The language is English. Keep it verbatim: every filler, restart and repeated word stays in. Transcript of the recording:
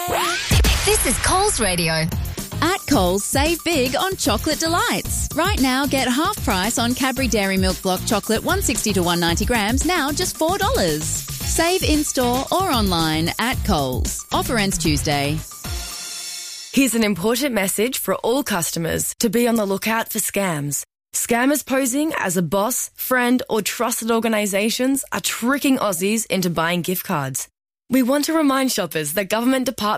This is Coles Radio. At Coles, save big on chocolate delights. Right now, get half price on Cadbury Dairy Milk Block chocolate one sixty to one ninety grams, now just four dollars. Save in-store or online at Coles. Offer ends Tuesday. Here's an important message for all customers to be on the lookout for scams. Scammers posing as a boss, friend or trusted organisations are tricking Aussies into buying gift cards. We want to remind shoppers that government departments